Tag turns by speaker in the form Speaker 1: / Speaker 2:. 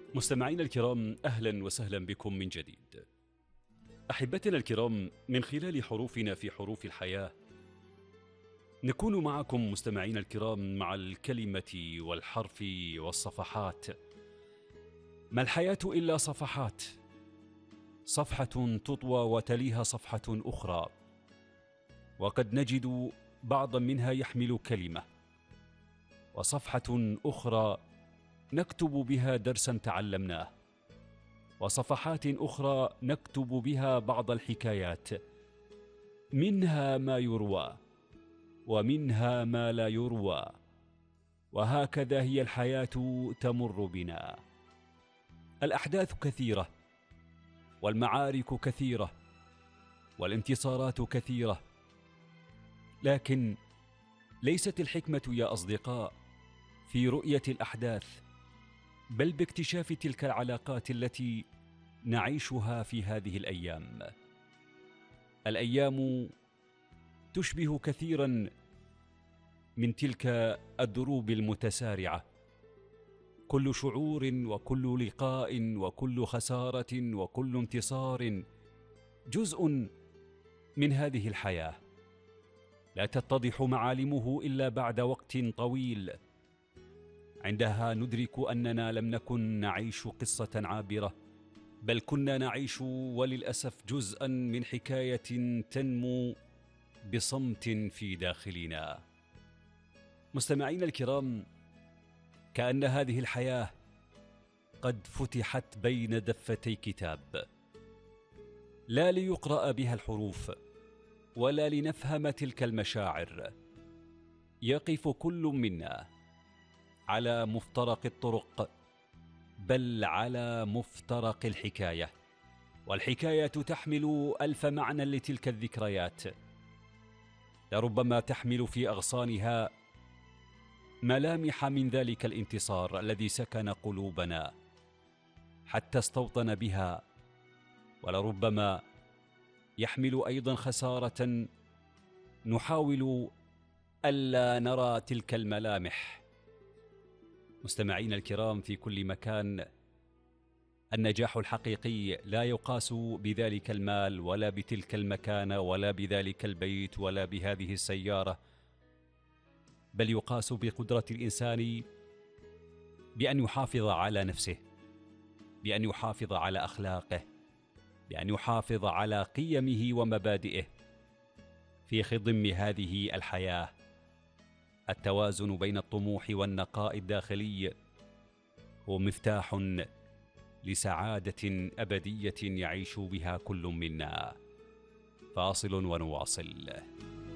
Speaker 1: مستمعينا الكرام، أهلا وسهلا بكم من جديد. أحبتنا الكرام، من خلال حروفنا في حروف الحياة نكون معكم مستمعينا الكرام مع الكلمة والحرف والصفحات. ما الحياة إلا صفحات، صفحة تطوى وتليها صفحة أخرى، وقد نجد بعضا منها يحمل كلمة، وصفحة أخرى نكتب بها درسا تعلمناه، وصفحات أخرى نكتب بها بعض الحكايات، منها ما يروى ومنها ما لا يروى، وهكذا هي الحياة تمر بنا. الأحداث كثيرة، والمعارك كثيرة، والانتصارات كثيرة، لكن ليست الحكمة يا أصدقاء في رؤية الأحداث، بل باكتشاف تلك العلاقات التي نعيشها في هذه الأيام. الأيام تشبه كثيرا من تلك الدروب المتسارعة، كل شعور وكل لقاء وكل خسارة وكل انتصار جزء من هذه الحياة، لا تتضح معالمه إلا بعد وقت طويل. عندها ندرك أننا لم نكن نعيش قصة عابرة، بل كنا نعيش وللأسف جزءا من حكاية تنمو بصمت في داخلنا. مستمعينا الكرام، كأن هذه الحياة قد فتحت بين دفتي كتاب، لا ليقرأ بها الحروف ولا لنفهم تلك المشاعر. يقف كل منا على مفترق الطرق، بل على مفترق الحكاية، والحكاية تحمل ألف معنى لتلك الذكريات، لربما تحمل في أغصانها ملامح من ذلك الانتصار الذي سكن قلوبنا حتى استوطن بها، ولربما يحمل أيضا خسارة نحاول ألا نرى تلك الملامح. مستمعين الكرام في كل مكان، النجاح الحقيقي لا يقاس بذلك المال ولا بتلك المكانة ولا بذلك البيت ولا بهذه السيارة، بل يقاس بقدرة الإنسان بأن يحافظ على نفسه، بأن يحافظ على أخلاقه، بأن يحافظ على قيمه ومبادئه في خضم هذه الحياة. التوازن بين الطموح والنقاء الداخلي هو مفتاح لسعادة أبدية يعيش بها كل منا. فاصل ونواصل.